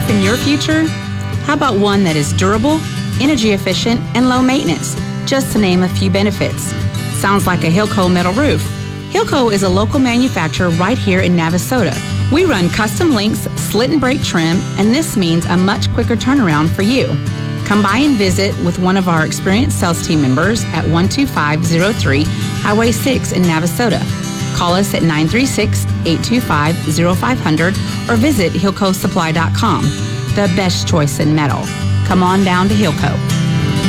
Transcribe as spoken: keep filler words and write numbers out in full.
roof in your future? How about one that is durable, energy efficient, and low maintenance? Just to name a few benefits. Sounds like a Hilco metal roof. Hilco is a local manufacturer right here in Navasota. We run custom links, slit and break trim, and this means a much quicker turnaround for you. Come by and visit with one of our experienced sales team members at one two five zero three Highway six in Navasota. Call us at nine three six, eight two five, zero five zero zero or visit hilco supply dot com. The best choice in metal. Come on down to Hilco.